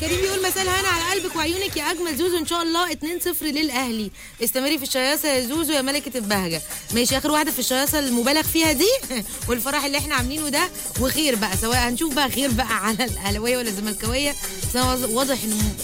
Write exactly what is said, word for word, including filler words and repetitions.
كريم بيقول مساء الهنا على قلبك وعيونك يا اجمل زوزو، ان شاء الله اتنين صفر للاهلي. استمري في الشياسه يا زوزو يا ملكه البهجه. ماشي، اخر واحده في الشياسه المبالغ فيها دي والفرح اللي احنا عاملينه ده، وخير بقى، سواء هنشوف بقى خير بقى على الاهلاويه ولا الزملكاويه، بس واضح ان